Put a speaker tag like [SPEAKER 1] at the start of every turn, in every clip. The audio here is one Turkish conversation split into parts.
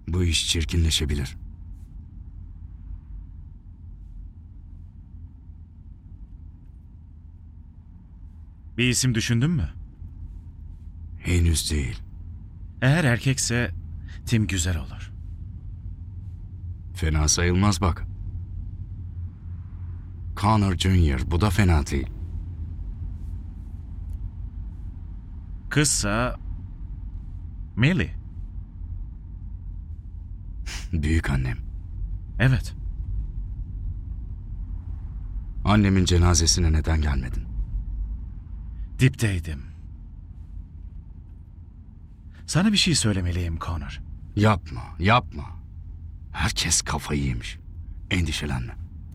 [SPEAKER 1] Bu iş çirkinleşebilir.
[SPEAKER 2] Bir isim düşündün mü?
[SPEAKER 1] Henüz değil.
[SPEAKER 2] Eğer erkekse Tim güzel olur.
[SPEAKER 1] Fena sayılmaz bak. Connor Jr. Bu da fena değil.
[SPEAKER 2] Kızsa Millie.
[SPEAKER 1] Büyük annem.
[SPEAKER 2] Evet.
[SPEAKER 1] Annemin cenazesine neden gelmedin?
[SPEAKER 2] Dipteydim. Sana bir şey söylemeliyim Connor.
[SPEAKER 1] Yapma, yapma. Herkes kafayı yemiş. Endişelenme.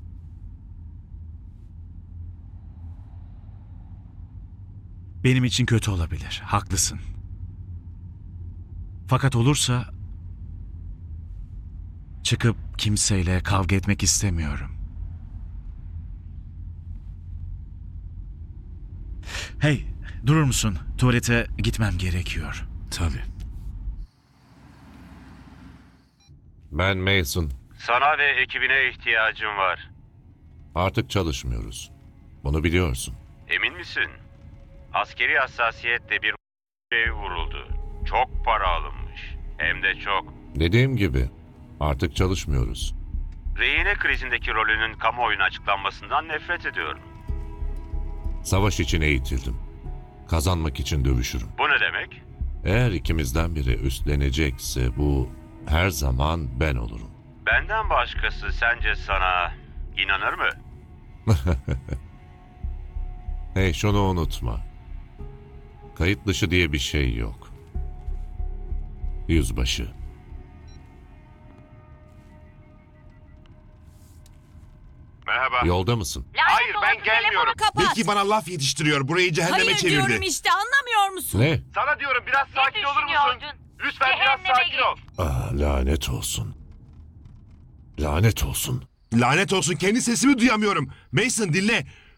[SPEAKER 2] Benim için kötü olabilir. Haklısın. Fakat olursa çıkıp kimseyle kavga etmek istemiyorum. Hey, durur musun? Tuvalete gitmem gerekiyor.
[SPEAKER 1] Tabii.
[SPEAKER 3] Ben Mason.
[SPEAKER 4] Sana ve ekibine ihtiyacım var.
[SPEAKER 3] Artık çalışmıyoruz. Bunu biliyorsun.
[SPEAKER 4] Emin misin? Askeri hassasiyetle bir ev vuruldu. Çok para alınmış. Hem de çok.
[SPEAKER 3] Dediğim gibi artık çalışmıyoruz.
[SPEAKER 4] Rehine krizindeki rolünün kamuoyuna açıklanmasından nefret ediyorum.
[SPEAKER 3] Savaş için eğitildim. Kazanmak için dövüşürüm.
[SPEAKER 4] Bu ne demek?
[SPEAKER 3] Eğer ikimizden biri üstlenecekse bu her zaman ben olurum.
[SPEAKER 4] Benden başkası sence sana inanır mı?
[SPEAKER 3] Hey, şunu unutma. Kayıt dışı diye bir şey yok. Yüzbaşı.
[SPEAKER 4] Merhaba.
[SPEAKER 3] Yolda mısın?
[SPEAKER 4] Hayır, ben gelmiyorum.
[SPEAKER 5] Becky bana laf yetiştiriyor. Burayı cehenneme
[SPEAKER 6] Hayır
[SPEAKER 5] çevirdi.
[SPEAKER 6] diyorum işte, anlamıyor musun?
[SPEAKER 3] Ne?
[SPEAKER 4] Sana diyorum, biraz sakin olur musun? Lütfen biraz sakin ol.
[SPEAKER 3] Lanet olsun. Lanet olsun.
[SPEAKER 5] Lanet olsun, kendi sesimi duyamıyorum. Mason dinle.